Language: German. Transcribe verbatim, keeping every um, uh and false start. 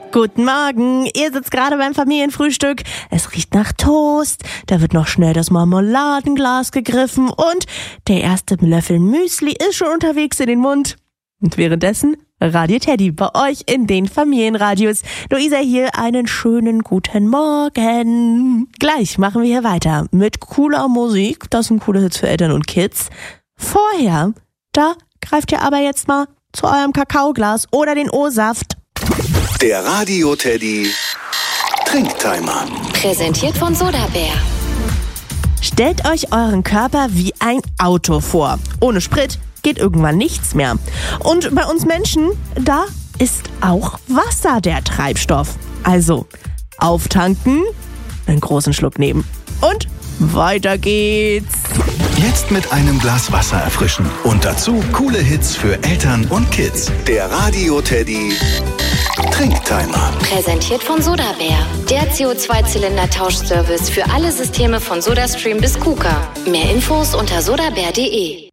Guten Morgen, ihr sitzt gerade beim Familienfrühstück. Es riecht nach Toast, da wird noch schnell das Marmeladenglas gegriffen und der erste Löffel Müsli ist schon unterwegs in den Mund. Und währenddessen Radio Teddy bei euch in den Familienradios. Luisa hier, einen schönen guten Morgen. Gleich machen wir hier weiter mit cooler Musik. Das sind coole Hits für Eltern und Kids. Vorher, da greift ihr aber jetzt mal zu eurem Kakaoglas oder den O-Saft. Der Radio Teddy Trinktimer. Präsentiert von Sodabär. Stellt euch euren Körper wie ein Auto vor. Ohne Sprit geht irgendwann nichts mehr. Und bei uns Menschen, da ist auch Wasser der Treibstoff. Also auftanken, einen großen Schluck nehmen und weiter geht's. Jetzt mit einem Glas Wasser erfrischen. Und dazu coole Hits für Eltern und Kids. Der Radio Teddy Trinktimer. Präsentiert von Sodabär. Der C O zwei Zylinder Tauschservice für alle Systeme von SodaStream bis KUKA. Mehr Infos unter sodabär punkt de.